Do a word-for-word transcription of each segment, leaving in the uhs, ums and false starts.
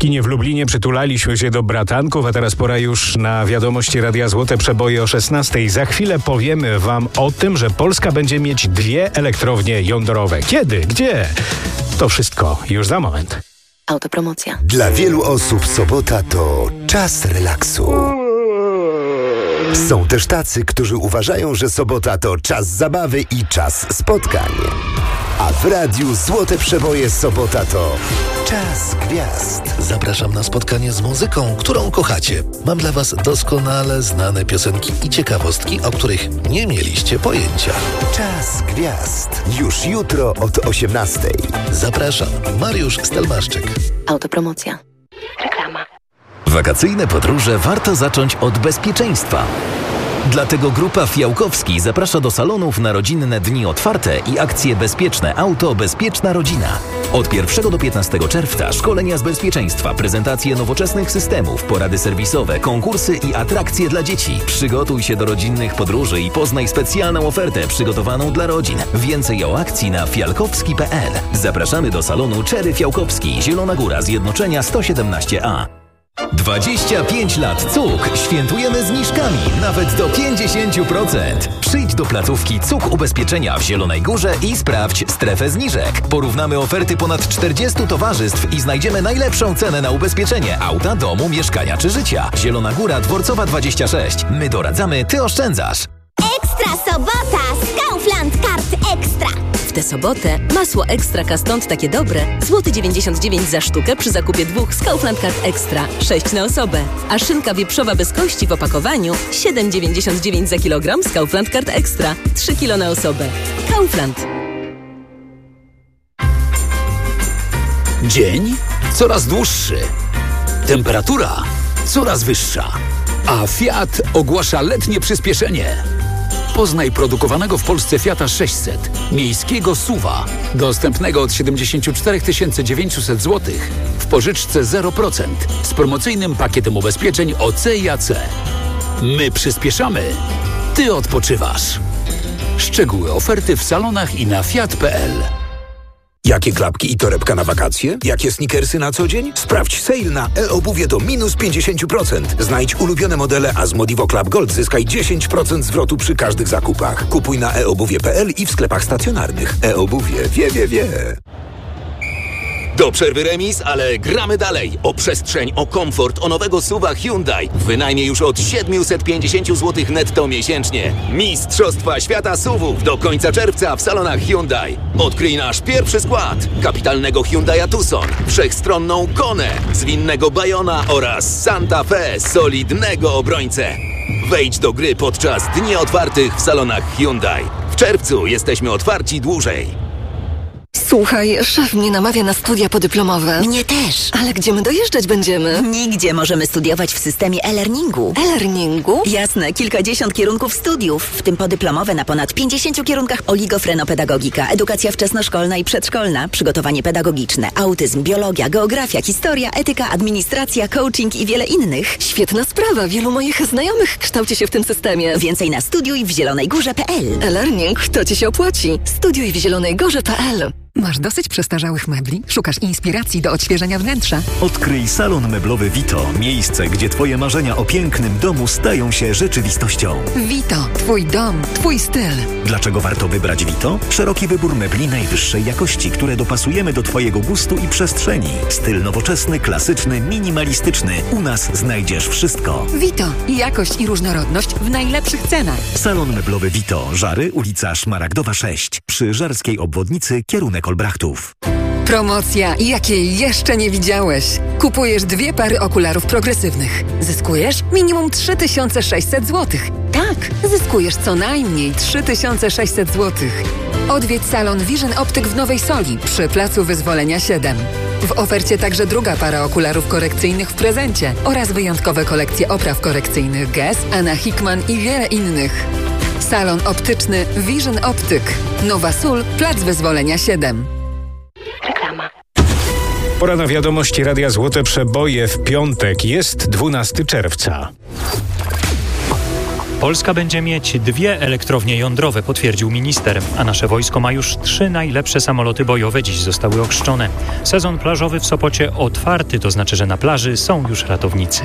kinie w Lublinie przytulaliśmy się do bratanków, a teraz pora już na wiadomości Radia Złote Przeboje o szesnastej. Za chwilę powiemy wam o tym, że Polska będzie mieć dwie elektrownie jądrowe. Kiedy? Gdzie? To wszystko już za moment. Autopromocja. Dla wielu osób sobota to czas relaksu. Są też tacy, którzy uważają, że sobota to czas zabawy i czas spotkań. A w Radiu Złote Przeboje sobota to czas gwiazd. Zapraszam na spotkanie z muzyką, którą kochacie. Mam dla was doskonale znane piosenki i ciekawostki, o których nie mieliście pojęcia. Czas gwiazd. Już jutro od osiemnastej. Zapraszam, Mariusz Stelmaszczyk. Autopromocja. Reklama. Wakacyjne podróże warto zacząć od bezpieczeństwa. Dlatego Grupa Fiałkowski zaprasza do salonów na rodzinne dni otwarte i akcje Bezpieczne Auto, Bezpieczna Rodzina. Od pierwszego do piętnastego czerwca szkolenia z bezpieczeństwa, prezentacje nowoczesnych systemów, porady serwisowe, konkursy i atrakcje dla dzieci. Przygotuj się do rodzinnych podróży i poznaj specjalną ofertę przygotowaną dla rodzin. Więcej o akcji na fiałkowski kropka p l. Zapraszamy do salonu Czery Fiałkowski, Zielona Góra, Zjednoczenia sto siedemnaście A. dwadzieścia pięć lat C U K świętujemy zniżkami nawet do pięćdziesiąt procent. Przyjdź do placówki C U K Ubezpieczenia w Zielonej Górze i sprawdź strefę zniżek. Porównamy oferty ponad czterdziestu towarzystw i znajdziemy najlepszą cenę na ubezpieczenie auta, domu, mieszkania czy życia. Zielona Góra, Dworcowa dwadzieścia sześć. My doradzamy, ty oszczędzasz. Ekstra sobota z Kaufland Kart Ekstra. W tę sobotę masło Ekstra Kastąd takie dobre, złoty dziewięćdziesiąt dziewięć za sztukę przy zakupie dwóch z Kaufland Kart Ekstra, sześć na osobę. A szynka wieprzowa bez kości w opakowaniu siedem dziewięćdziesiąt dziewięć za kilogram z Kaufland Kart Ekstra, trzy kilo na osobę. Kaufland. Dzień coraz dłuższy. Temperatura coraz wyższa. A Fiat ogłasza letnie przyspieszenie. Poznaj produkowanego w Polsce Fiata sześćset, miejskiego S U V-a, dostępnego od siedemdziesiąt cztery tysiące dziewięćset złotych w pożyczce zero procent z promocyjnym pakietem ubezpieczeń O C i A C. My przyspieszamy, ty odpoczywasz. Szczegóły oferty w salonach i na fiat kropka p l. Jakie klapki i torebka na wakacje? Jakie sneakersy na co dzień? Sprawdź sale na e-obuwie do minus pięćdziesiąt procent. Znajdź ulubione modele, a z Modivo Club Gold zyskaj dziesięć procent zwrotu przy każdych zakupach. Kupuj na e obuwie kropka p l i w sklepach stacjonarnych. E-obuwie wie, wie, wie. Do przerwy remis, ale gramy dalej. O przestrzeń, o komfort, o nowego S U V-a Hyundai. Wynajmie już od siedemset pięćdziesiąt złotych netto miesięcznie. Mistrzostwa Świata S U V-ów do końca czerwca w salonach Hyundai. Odkryj nasz pierwszy skład. Kapitalnego Hyundai'a Tucson, wszechstronną Konę, zwinnego Bayona oraz Santa Fe, solidnego obrońcę. Wejdź do gry podczas dni otwartych w salonach Hyundai. W czerwcu jesteśmy otwarci dłużej. Słuchaj, szef mnie namawia na studia podyplomowe. Mnie też. Ale gdzie my dojeżdżać będziemy? Nigdzie. Możemy studiować w systemie e-learningu. E-learningu? Jasne, kilkadziesiąt kierunków studiów, w tym podyplomowe na ponad pięćdziesięciu kierunkach: oligofrenopedagogika, edukacja wczesnoszkolna i przedszkolna, przygotowanie pedagogiczne, autyzm, biologia, geografia, historia, etyka, administracja, coaching i wiele innych. Świetna sprawa. Wielu moich znajomych kształci się w tym systemie. Więcej na studiuj w zielonej górze kropka p l. E-learning to ci się opłaci. Studiuj w zielonej górze kropka p l. Masz dosyć przestarzałych mebli? Szukasz inspiracji do odświeżenia wnętrza? Odkryj salon meblowy Vito. Miejsce, gdzie twoje marzenia o pięknym domu stają się rzeczywistością. Vito. Twój dom. Twój styl. Dlaczego warto wybrać Vito? Szeroki wybór mebli najwyższej jakości, które dopasujemy do twojego gustu i przestrzeni. Styl nowoczesny, klasyczny, minimalistyczny. U nas znajdziesz wszystko. Vito. Jakość i różnorodność w najlepszych cenach. Salon meblowy Vito. Żary, ulica Szmaragdowa sześć. Przy Żarskiej Obwodnicy, kierunek Olbrachtów. Promocja, jakiej jeszcze nie widziałeś. Kupujesz dwie pary okularów progresywnych. Zyskujesz minimum trzy tysiące sześćset złotych. Tak, zyskujesz co najmniej trzy tysiące sześćset złotych. Odwiedź salon Vision Optyk w Nowej Soli przy Placu Wyzwolenia siedem. W ofercie także druga para okularów korekcyjnych w prezencie oraz wyjątkowe kolekcje opraw korekcyjnych Guess, Anna Hickman i wiele innych. Salon optyczny Vision Optyk. Nowa Sól, Plac Wyzwolenia siedem. Reklama. Pora na wiadomości Radia Złote Przeboje w piątek. Jest dwunastego czerwca. Polska będzie mieć dwie elektrownie jądrowe, potwierdził minister, a nasze wojsko ma już trzy najlepsze samoloty bojowe, dziś zostały ochrzczone. Sezon plażowy w Sopocie otwarty, to znaczy, że na plaży są już ratownicy.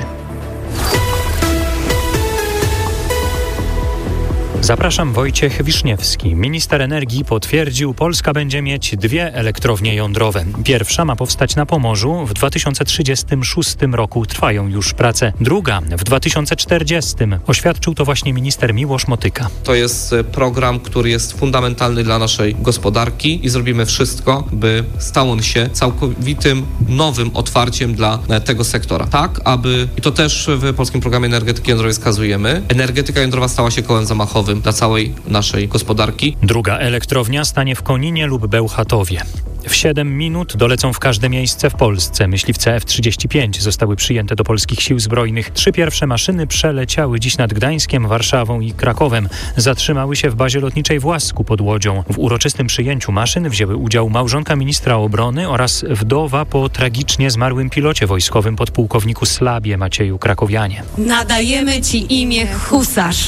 Zapraszam, Wojciech Wiszniewski. Minister energii potwierdził, Polska będzie mieć dwie elektrownie jądrowe. Pierwsza ma powstać na Pomorzu. W dwa tysiące trzydziestym szóstym roku trwają już prace. Druga w dwa tysiące czterdziestym. Oświadczył to właśnie minister Miłosz Motyka. To jest program, który jest fundamentalny dla naszej gospodarki i zrobimy wszystko, by stał on się całkowitym nowym otwarciem dla tego sektora. Tak, aby, i to też w polskim programie energetyki jądrowej wskazujemy, energetyka jądrowa stała się kołem zamachowym dla całej naszej gospodarki. Druga elektrownia stanie w Koninie lub Bełchatowie. W siedem minut dolecą w każde miejsce w Polsce. Myśliwce F trzydzieści pięć zostały przyjęte do polskich sił zbrojnych. Trzy pierwsze maszyny przeleciały dziś nad Gdańskiem, Warszawą i Krakowem. Zatrzymały się w bazie lotniczej w Łasku pod Łodzią. W uroczystym przyjęciu maszyn wzięły udział małżonka ministra obrony oraz wdowa po tragicznie zmarłym pilocie wojskowym podpułkowniku Slabie Macieju Krakowianie. Nadajemy ci imię Husarz.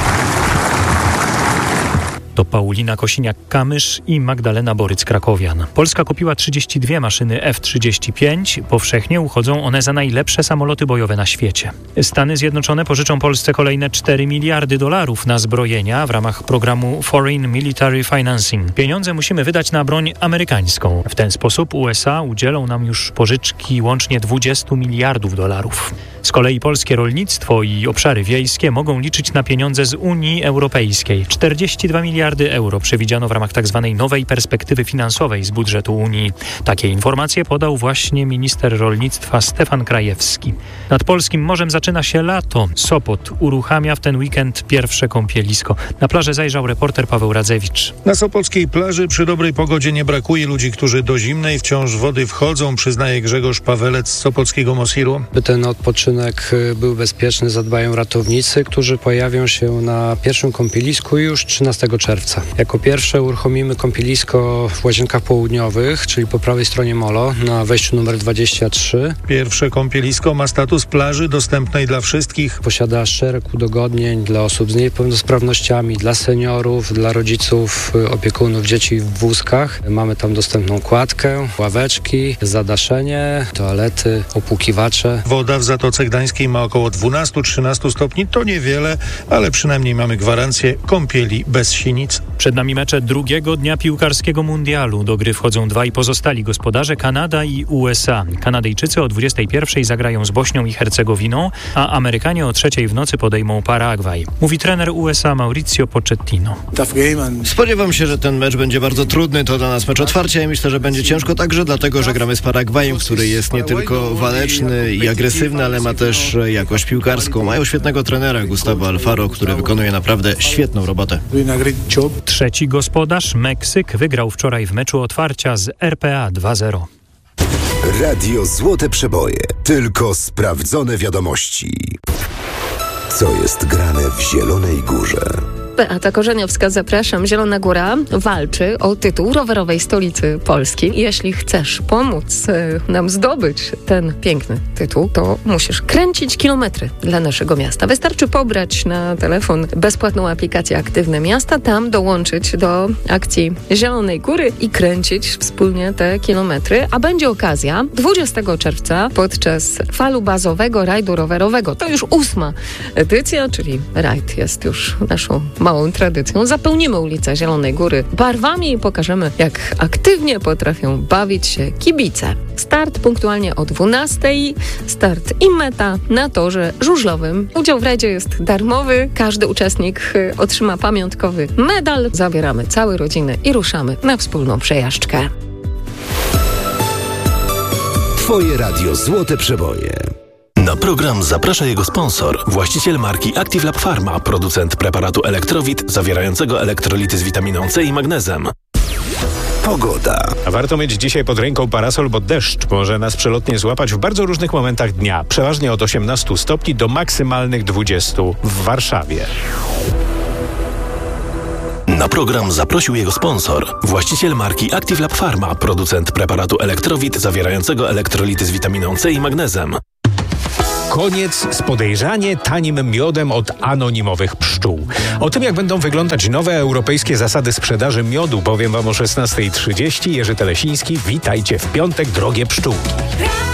To Paulina Kosiniak-Kamysz i Magdalena Boryc-Krakowian. Polska kupiła trzydzieści dwie maszyny F trzydzieści pięć. Powszechnie uchodzą one za najlepsze samoloty bojowe na świecie. Stany Zjednoczone pożyczą Polsce kolejne cztery miliardy dolarów na zbrojenia w ramach programu Foreign Military Financing. Pieniądze musimy wydać na broń amerykańską. W ten sposób U S A udzielą nam już pożyczki łącznie dwudziestu miliardów dolarów. Z kolei polskie rolnictwo i obszary wiejskie mogą liczyć na pieniądze z Unii Europejskiej. czterdzieści dwa miliardy euro przewidziano w ramach tzw. nowej perspektywy finansowej z budżetu Unii. Takie informacje podał właśnie minister rolnictwa Stefan Krajewski. Nad polskim morzem zaczyna się lato. Sopot uruchamia w ten weekend pierwsze kąpielisko. Na plażę zajrzał reporter Paweł Radzewicz. Na sopockiej plaży przy dobrej pogodzie nie brakuje ludzi, którzy do zimnej wciąż wody wchodzą, przyznaje Grzegorz Pawelec z sopockiego Mosiru. By ten odpoczynek był bezpieczny, zadbają ratownicy, którzy pojawią się na pierwszym kąpielisku już trzynastego czerwca. Jako pierwsze uruchomimy kąpielisko w Łazienkach Południowych, czyli po prawej stronie molo, na wejściu numer dwadzieścia trzy. Pierwsze kąpielisko ma status plaży dostępnej dla wszystkich. Posiada szereg udogodnień dla osób z niepełnosprawnościami, dla seniorów, dla rodziców, opiekunów dzieci w wózkach. Mamy tam dostępną kładkę, ławeczki, zadaszenie, toalety, opłukiwacze. Woda w Zatoce Gdańskiej ma około dwanaście do trzynastu stopni. To niewiele, ale przynajmniej mamy gwarancję kąpieli bez sinic. Przed nami mecze drugiego dnia piłkarskiego mundialu. Do gry wchodzą dwaj pozostali gospodarze, Kanada i U S A. Kanadyjczycy o dwudziestej pierwszej zagrają z Bośnią i Hercegowiną, a Amerykanie o trzeciej w nocy podejmą Paragwaj. Mówi trener U S A Mauricio Pochettino. Spodziewam się, że ten mecz będzie bardzo trudny. To dla nas mecz otwarcia i myślę, że będzie ciężko także dlatego, że gramy z Paragwajem, który jest nie tylko waleczny i agresywny, ale ma też jakość piłkarską. Mają świetnego trenera Gustavo Alfaro, który wykonuje naprawdę świetną robotę. Trzeci gospodarz, Meksyk, wygrał wczoraj w meczu otwarcia z R P A dwa zero. Radio Złote Przeboje. Tylko sprawdzone wiadomości. Co jest grane w Zielonej Górze? Beata Korzeniowska, zapraszam. Zielona Góra walczy o tytuł rowerowej stolicy Polski. Jeśli chcesz pomóc nam zdobyć ten piękny tytuł, to musisz kręcić kilometry dla naszego miasta. Wystarczy pobrać na telefon bezpłatną aplikację Aktywne Miasta, tam dołączyć do akcji Zielonej Góry i kręcić wspólnie te kilometry, a będzie okazja dwudziestego czerwca podczas falu bazowego rajdu rowerowego. To już ósma edycja, czyli rajd jest już naszą małą tradycją. Zapełnimy ulicę Zielonej Góry barwami i pokażemy, jak aktywnie potrafią bawić się kibice. Start punktualnie o dwunastej. Start i meta na torze żużlowym. Udział w rajdzie jest darmowy. Każdy uczestnik otrzyma pamiątkowy medal. Zabieramy całe rodziny i ruszamy na wspólną przejażdżkę. Twoje radio Złote Przeboje. Na program zaprasza jego sponsor, właściciel marki Active Lab Pharma, producent preparatu Elektrowit zawierającego elektrolity z witaminą C i magnezem. Pogoda. A warto mieć dzisiaj pod ręką parasol, bo deszcz może nas przelotnie złapać w bardzo różnych momentach dnia. Przeważnie od osiemnastu stopni do maksymalnych dwudziestu w Warszawie. Na program zaprosił jego sponsor, właściciel marki Active Lab Pharma, producent preparatu Elektrowit zawierającego elektrolity z witaminą C i magnezem. koniec z podejrzanie tanim miodem od anonimowych pszczół. O tym, jak będą wyglądać nowe europejskie zasady sprzedaży miodu, powiem wam o szesnasta trzydzieści. Jerzy Telesiński, witajcie w piątek, drogie pszczółki.